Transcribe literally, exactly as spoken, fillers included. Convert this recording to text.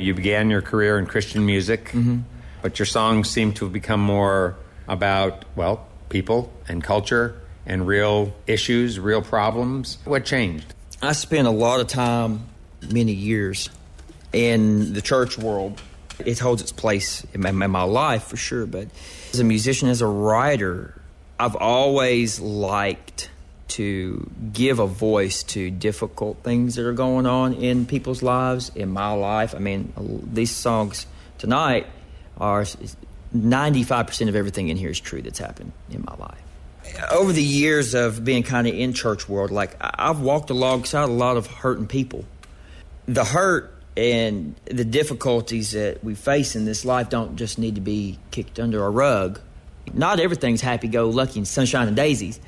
You began your career in Christian music, mm-hmm. but your songs seem to have become more about, well, people and culture and real issues, real problems. What changed? I spent a lot of time, many years, in the church world. It holds its place in my, in my life for sure, but as a musician, as a writer, I've always liked to give a voice to difficult things that are going on in people's lives, in my life. I mean, these songs tonight are ninety-five percent of everything in here is true that's happened in my life. Over the years of being kind of in church world, like I've walked alongside a lot of hurting people. The hurt and the difficulties that we face in this life don't just need to be kicked under a rug. Not everything's happy-go-lucky and sunshine and daisies.